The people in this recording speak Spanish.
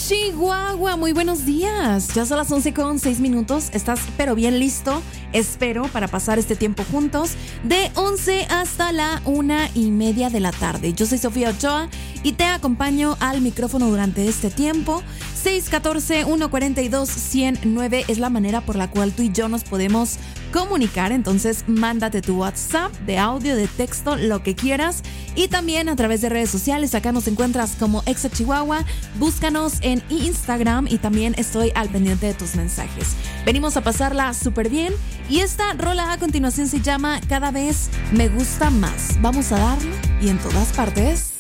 Chihuahua, muy buenos días. Ya son las 11:06. Estás pero bien listo, espero, para pasar este tiempo juntos de 11 hasta la 1:30 de la tarde. Yo soy Sofía Ochoa y te acompaño al micrófono durante este tiempo. 614-142-109 es la manera por la cual tú y yo nos podemos comunicar. Entonces mándate tu WhatsApp de audio, de texto, lo que quieras. Y también a través de redes sociales. Acá nos encuentras como Exa Chihuahua. Búscanos en Instagram y también estoy al pendiente de tus mensajes. Venimos a pasarla súper bien. Y esta rola a continuación se llama Cada vez me gusta más. Vamos a darle y en todas partes.